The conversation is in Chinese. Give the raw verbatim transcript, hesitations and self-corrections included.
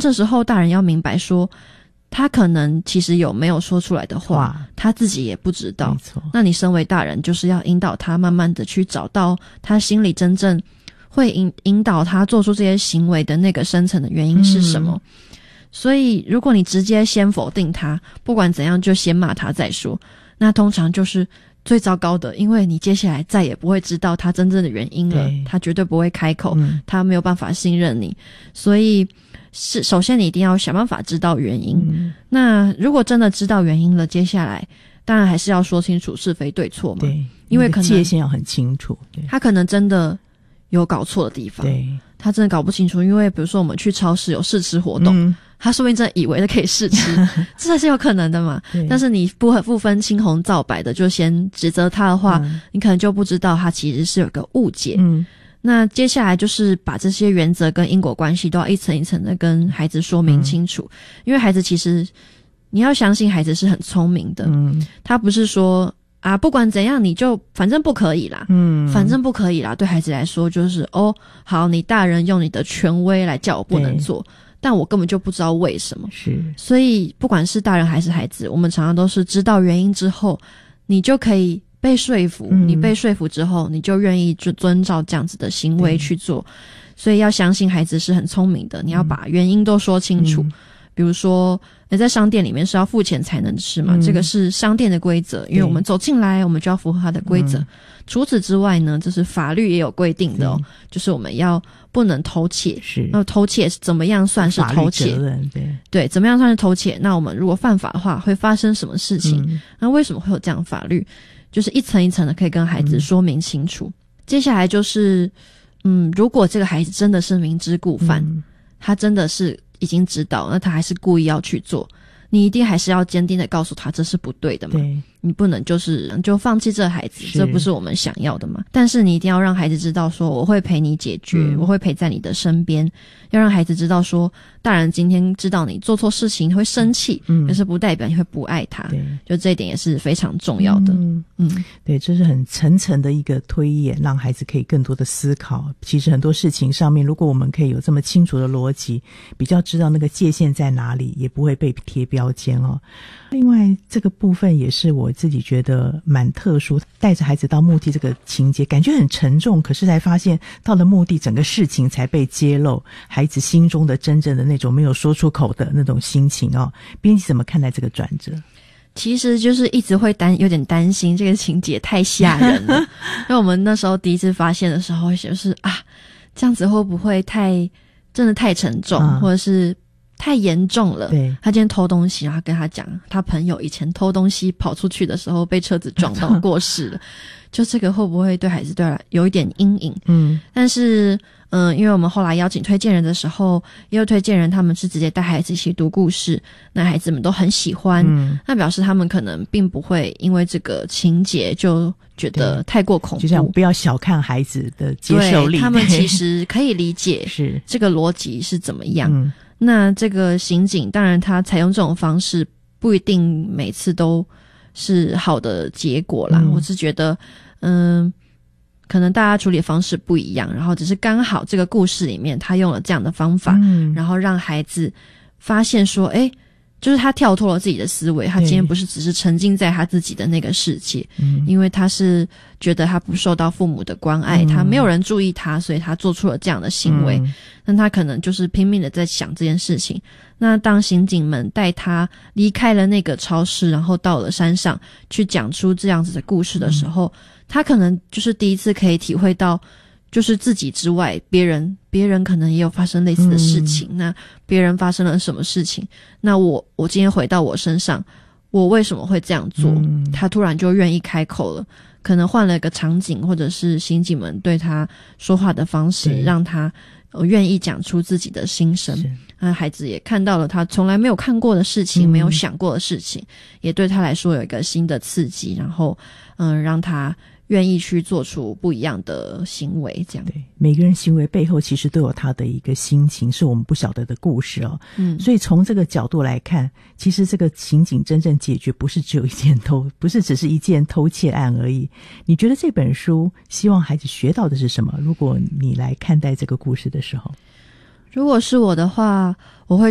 这时候大人要明白说，他可能其实有没有说出来的话，他自己也不知道。没错。那你身为大人，就是要引导他慢慢的去找到他心里真正会引引导他做出这些行为的那个深层的原因是什么。嗯，所以如果你直接先否定他，不管怎样就先骂他再说，那通常就是最糟糕的，因为你接下来再也不会知道他真正的原因了，他绝对不会开口，嗯，他没有办法信任你。所以是首先你一定要想办法知道原因，嗯，那如果真的知道原因了，接下来当然还是要说清楚是非对错嘛，对，因为可能界限要很清楚，对， 他可能真的有搞错的地方，对，他真的搞不清楚。因为比如说我们去超市有试吃活动，嗯，他说不定真的以为的可以试吃这才是有可能的嘛。但是你不不分青红皂白的就先指责他的话，嗯，你可能就不知道他其实是有个误解。嗯，那接下来就是把这些原则跟因果关系都要一层一层的跟孩子说明清楚，嗯，因为孩子其实你要相信孩子是很聪明的，嗯，他不是说啊，不管怎样你就反正不可以啦，嗯，反正不可以啦，对孩子来说就是哦，好，你大人用你的权威来叫我不能做，但我根本就不知道为什么。是，所以不管是大人还是孩子，我们常常都是知道原因之后，你就可以被说服，嗯，你被说服之后，你就愿意遵照这样子的行为去做。所以要相信孩子是很聪明的，你要把原因都说清楚。嗯，比如说你在商店里面是要付钱才能吃嘛，嗯，这个是商店的规则，因为我们走进来我们就要符合它的规则，嗯，除此之外呢，这是法律也有规定的哦，就是我们要不能偷窃。是，那偷窃是怎么样算是偷窃？法律责任，对对，怎么样算是偷窃？那我们如果犯法的话会发生什么事情？嗯，那为什么会有这样的法律？就是一层一层的可以跟孩子说明清楚。嗯，接下来就是嗯，如果这个孩子真的是明知故犯，嗯，他真的是已经知道，那他还是故意要去做，你一定还是要坚定的告诉他这是不对的嘛。对，你不能就是就放弃这孩子，这不是我们想要的嘛。但是你一定要让孩子知道说，我会陪你解决，嗯，我会陪在你的身边，要让孩子知道说，大人今天知道你做错事情会生气，嗯，可是不代表你会不爱他，对，就这一点也是非常重要的。嗯嗯，对，这是很层层的一个推演，让孩子可以更多的思考。其实很多事情上面，如果我们可以有这么清楚的逻辑，比较知道那个界限在哪里，也不会被贴标签哦。另外这个部分也是我自己觉得蛮特殊，带着孩子到墓地这个情节感觉很沉重，可是才发现到了墓地整个事情才被揭露，孩子心中的真正的那种没有说出口的那种心情哦。编辑怎么看待这个转折？ 其实就是一直会担有点担心这个情节太吓人了因为我们那时候第一次发现的时候就是啊，这样子会不会太真的太沉重，嗯，或者是太严重了。对，他今天偷东西，然后跟他讲他朋友以前偷东西跑出去的时候被车子撞到过世了就这个会不会对孩子对他有一点阴影？嗯，但是嗯、呃，因为我们后来邀请推荐人的时候，也有推荐人他们是直接带孩子一起读故事，那孩子们都很喜欢，嗯，那表示他们可能并不会因为这个情节就觉得太过恐怖， 就像不要小看孩子的接受力， 对，他们其实可以理解是这个逻辑是怎么样。嗯，那这个刑警当然他采用这种方式不一定每次都是好的结果啦，嗯，我是觉得嗯，可能大家处理的方式不一样，然后只是刚好这个故事里面他用了这样的方法，嗯，然后让孩子发现说诶，就是他跳脱了自己的思维，他今天不是只是沉浸在他自己的那个世界，嗯，因为他是觉得他不受到父母的关爱，嗯，他没有人注意他，所以他做出了这样的行为，嗯，那他可能就是拼命的在想这件事情。那当刑警们带他离开了那个超市，然后到了山上去讲出这样子的故事的时候，嗯，他可能就是第一次可以体会到就是自己之外别人别人可能也有发生类似的事情，嗯，那别人发生了什么事情，那我我今天回到我身上，我为什么会这样做，嗯，他突然就愿意开口了，可能换了一个场景，或者是刑警们对他说话的方式让他呃愿意讲出自己的心声，那孩子也看到了他从来没有看过的事情，嗯，没有想过的事情，也对他来说有一个新的刺激，然后嗯，让他愿意去做出不一样的行为，这样。 对，每个人行为背后其实都有他的一个心情，是我们不晓得的故事哦。嗯，所以从这个角度来看，其实这个刑警真正解决不是只有一件偷，不是只是一件偷窃案而已。你觉得这本书希望孩子学到的是什么？如果你来看待这个故事的时候， 如果是我的话，我会